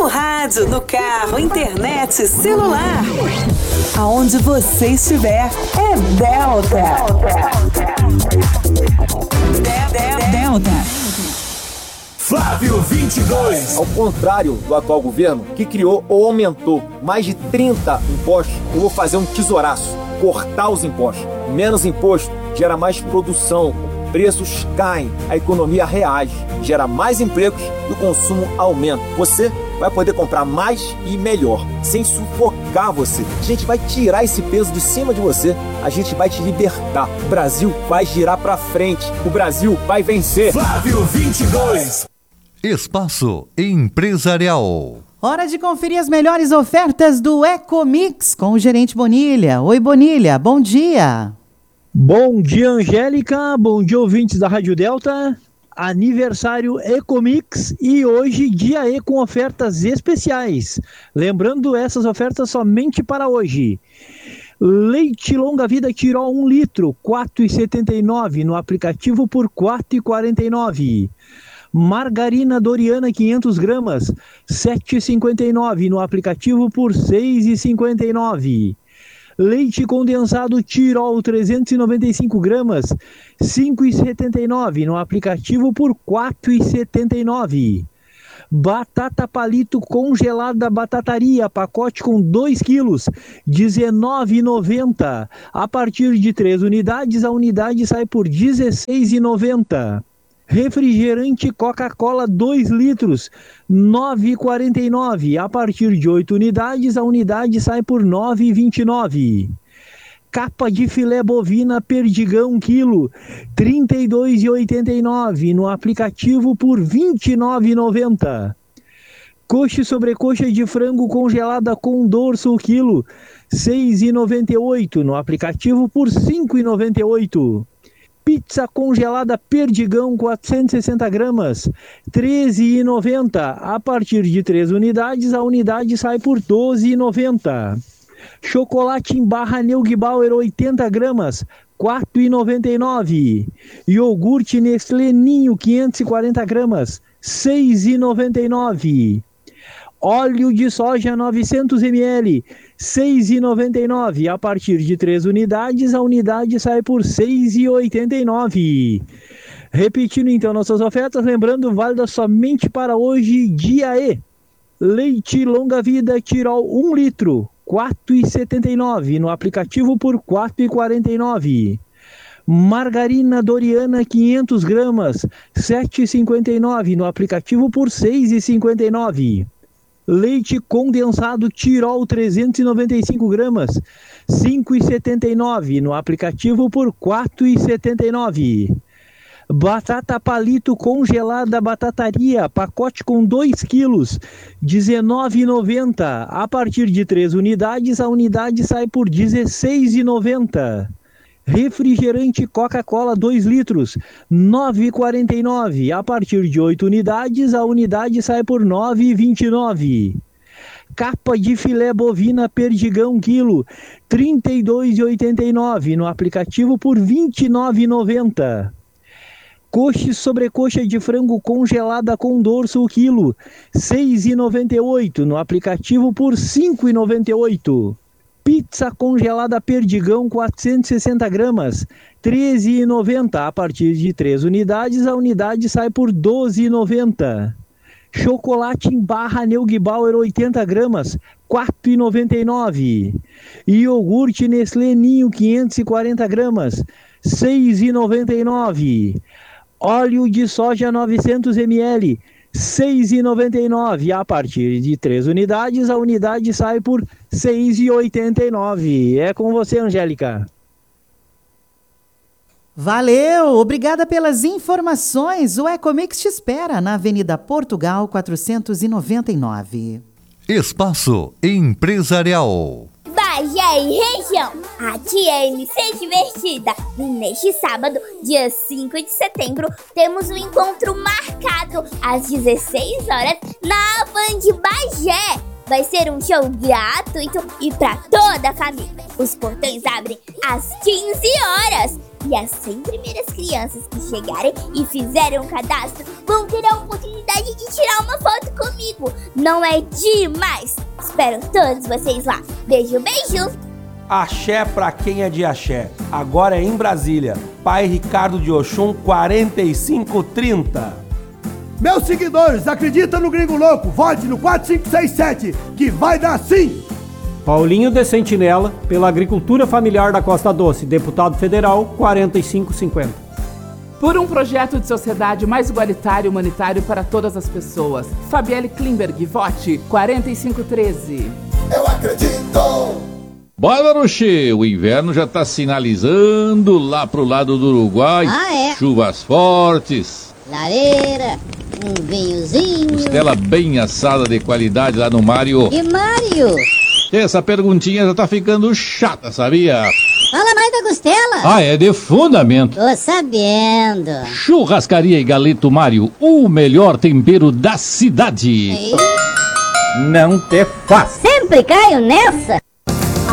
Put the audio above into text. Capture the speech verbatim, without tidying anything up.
rádio, no carro, internet, celular. Aonde você estiver, é Delta. Delta. Delta. Flávio vinte e dois. Ao contrário do atual governo, que criou ou aumentou mais de trinta impostos, eu vou fazer um tesouraço, cortar os impostos. Menos imposto gera mais produção, preços caem, a economia reage, gera mais empregos e o consumo aumenta. Você vai poder comprar mais e melhor, sem sufocar você. A gente vai tirar esse peso de cima de você, a gente vai te libertar. O Brasil vai girar pra frente, o Brasil vai vencer. Flávio vinte e dois. Espaço Empresarial. Hora de conferir as melhores ofertas do Ecomix com o gerente Bonilha. Oi, Bonilha, bom dia. Bom dia, Angélica. Bom dia, ouvintes da Rádio Delta. Aniversário Ecomix e hoje dia E com ofertas especiais. Lembrando essas ofertas somente para hoje. Leite longa vida Tirol um litro, quatro reais e setenta e nove centavos no aplicativo por quatro reais e quarenta e nove centavos. Margarina Doriana quinhentas gramas, sete reais e cinquenta e nove centavos no aplicativo por seis reais e cinquenta e nove centavos. Leite condensado Tirol trezentos e noventa e cinco gramas, cinco reais e setenta e nove centavos no aplicativo por quatro reais e setenta e nove centavos. Batata palito congelada Batataria, pacote com dois quilos, dezenove reais e noventa centavos. A partir de três unidades, a unidade sai por dezesseis reais e noventa centavos. Refrigerante Coca-Cola dois litros, nove reais e quarenta e nove centavos. A partir de oito unidades, a unidade sai por nove reais e vinte e nove centavos. Capa de filé bovina Perdigão quilo, trinta e dois reais e oitenta e nove centavos. No aplicativo por vinte e nove reais e noventa centavos. Coxa e sobrecoxa de frango congelada com dorso quilo, seis reais e noventa e oito centavos. No aplicativo por cinco reais e noventa e oito centavos. Pizza congelada Perdigão quatrocentas e sessenta gramas, treze reais e noventa centavos. A partir de três unidades, a unidade sai por doze reais e noventa centavos. Chocolate em barra Neugbauer oitenta gramas, quatro reais e noventa e nove centavos. Iogurte Nestlé Ninho quinhentas e quarenta gramas, seis reais e noventa e nove centavos. Óleo de soja novecentos mililitros, seis reais e noventa e nove centavos. A partir de três unidades, a unidade sai por seis reais e oitenta e nove centavos. Repetindo então nossas ofertas, lembrando, válida somente para hoje, dia E. Leite longa vida Tirol um litro, quatro reais e setenta e nove centavos. No aplicativo por quatro reais e quarenta e nove centavos. Margarina Doriana quinhentas gramas, sete reais e cinquenta e nove centavos. No aplicativo por seis reais e cinquenta e nove centavos. Leite condensado Tirol trezentos e noventa e cinco gramas, cinco reais e setenta e nove centavos. No aplicativo por quatro reais e setenta e nove centavos. Batata palito congelada Batataria, pacote com dois quilos, dezenove reais e noventa centavos. A partir de três unidades, a unidade sai por dezesseis reais e noventa centavos. Refrigerante Coca-Cola dois litros, nove reais e quarenta e nove centavos. A partir de oito unidades, a unidade sai por nove reais e vinte e nove centavos. Capa de filé bovina Perdigão quilo, trinta e dois reais e oitenta e nove centavos. No aplicativo por vinte e nove reais e noventa centavos. Coxa e sobrecoxa de frango congelada com dorso quilo, seis reais e noventa e oito centavos. No aplicativo por cinco reais e noventa e oito centavos. Pizza congelada Perdigão quatrocentas e sessenta gramas, treze reais e noventa centavos. A partir de três unidades, a unidade sai por doze reais e noventa centavos. Chocolate em barra Neugbauer oitenta gramas, quatro reais e noventa e nove centavos. Iogurte Nestlé Ninho quinhentas e quarenta gramas, seis reais e noventa e nove centavos. Óleo de soja novecentos mililitros, seis reais e noventa e nove centavos. A partir de três unidades, a unidade sai por seis reais e oitenta e nove centavos. É com você, Angélica. Valeu! Obrigada pelas informações. O Ecomix te espera na Avenida Portugal, quatrocentos e noventa e nove. Espaço Empresarial. Bagé e região, aqui é a M C Divertida e neste sábado, dia cinco de setembro, temos um encontro marcado às dezesseis horas na Band Bagé. Vai ser um show gratuito e para toda a família. Os portões abrem às quinze horas e as cem primeiras crianças que chegarem e fizerem um cadastro vão ter a oportunidade de tirar uma foto comigo. comigo? Não é demais? Espero todos vocês lá. Beijo, beijo! Axé pra quem é de axé. Agora é em Brasília. Pai Ricardo de Oxum, quarenta e cinco trinta. Meus seguidores, acredita no Gringo Louco. Vote no quatro cinco seis sete, que vai dar sim! Paulinho de Sentinela, pela Agricultura Familiar da Costa Doce, deputado federal, quarenta e cinco cinquenta. Por um projeto de sociedade mais igualitário e humanitário para todas as pessoas. Fabielle Klimberg, vote quarenta e cinco treze. Eu acredito! Bárbaro Che, o inverno já está sinalizando lá pro lado do Uruguai. Ah, é? Chuvas fortes. Lareira, um vinhozinho. Costela bem assada de qualidade lá no Mário. E Mário? Essa perguntinha já tá ficando chata, sabia? Fala mais da costela. Ah, é de fundamento. Tô sabendo. Churrascaria e Galeto Mário, o melhor tempero da cidade. Ei. Não te faz. Sempre caio nessa.